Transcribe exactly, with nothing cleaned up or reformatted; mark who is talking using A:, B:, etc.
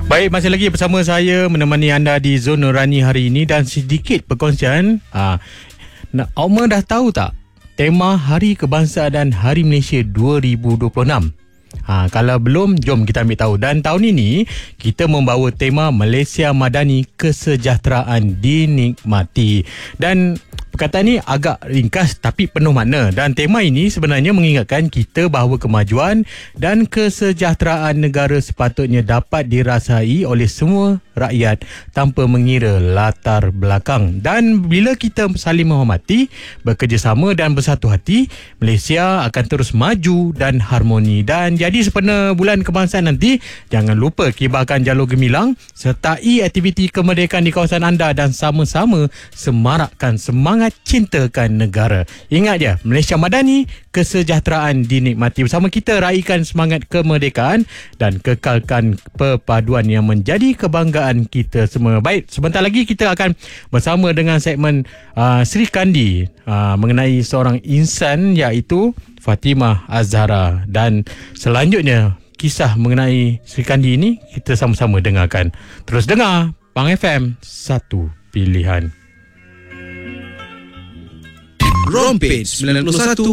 A: Baik, masih lagi bersama saya menemani anda di Zona Rani hari ini dan sedikit perkongsian. Ha, nak, Oma dah tahu tak tema Hari Kebangsaan dan Hari Malaysia dua ribu dua puluh enam? Ha, kalau belum, jom kita ambil tahu. Dan tahun ini kita membawa tema Malaysia Madani, Kesejahteraan Dinikmati. Dan perkataan ini agak ringkas tapi penuh makna. Dan tema ini sebenarnya mengingatkan kita bahawa kemajuan dan kesejahteraan negara sepatutnya dapat dirasai oleh semua rakyat tanpa mengira latar belakang. Dan bila kita saling menghormati, bekerjasama dan bersatu hati, Malaysia akan terus maju dan harmoni. Dan jadi sempena bulan kebangsaan nanti, jangan lupa kibarkan jalur gemilang, sertai aktiviti kemerdekaan di kawasan anda dan sama-sama semarakkan semangat cintakan negara. Ingat je, Malaysia Madani, kesejahteraan dinikmati. Bersama kita raikan semangat kemerdekaan dan kekalkan perpaduan yang menjadi kebanggaan kita semua. Baik, sebentar lagi kita akan bersama dengan segmen uh, Sri Kandi uh, mengenai seorang insan iaitu Fatimah Az-Zahra. Dan selanjutnya kisah mengenai Sri Kandi ini kita sama-sama dengarkan. Terus dengar Pang F M, satu pilihan.
B: Rompage sembilan puluh satu